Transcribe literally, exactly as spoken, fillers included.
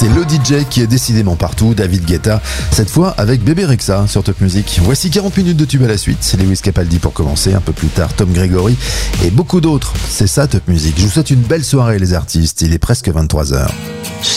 c'est le D J qui est décidément partout, David Guetta, cette fois avec Bébé Rexha sur Top Music. Voici quarante minutes de tube à la suite, c'est Lewis Capaldi pour commencer, un peu plus tard Tom Gregory et beaucoup d'autres. C'est ça Top Music. Je vous souhaite une belle soirée les artistes, il est presque vingt-trois heures.